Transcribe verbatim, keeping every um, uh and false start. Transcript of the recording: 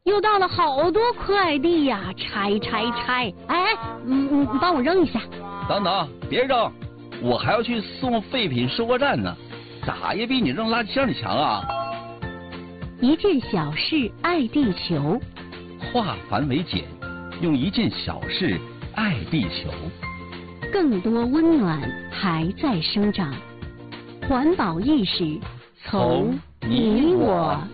又到了好多快递呀，拆拆拆！哎，嗯嗯，你帮我扔一下。 等等，别扔，我还要去送废品收货站呢，咋也比你扔垃圾箱里强啊！ 一件小事爱地球， 化繁为简，用一件小事爱地球。 更多温暖还在生长，环保意识从你我